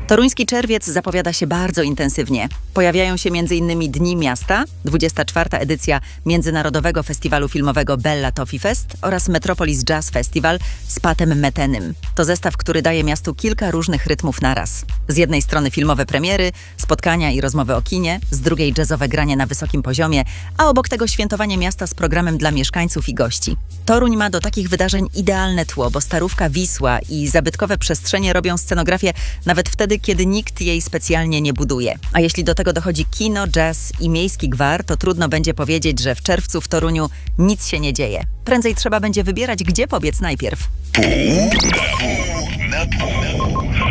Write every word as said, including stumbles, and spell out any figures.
Toruński czerwiec zapowiada się bardzo intensywnie. Pojawiają się między innymi Dni Miasta, dwudziesta czwarta edycja Międzynarodowego Festiwalu Filmowego Bella Toffee Fest oraz Metropolis Jazz Festival z Patem Metenym. To zestaw, który daje miastu kilka różnych rytmów naraz. Z jednej strony filmowe premiery, spotkania i rozmowy o kinie, z drugiej jazzowe granie na wysokim poziomie, a obok tego świętowanie miasta z programem dla mieszkańców i gości. Toruń ma do takich wydarzeń idealne tło, bo Starówka Wisła i zabytkowe przestrzenie robią scenografię nawet wtedy, kiedy nikt jej specjalnie nie buduje. A jeśli do tego dochodzi kino, jazz i miejski gwar, to trudno będzie powiedzieć, że w czerwcu w Toruniu nic się nie dzieje. Prędzej trzeba będzie wybierać, gdzie pobiec najpierw. Pół na pół.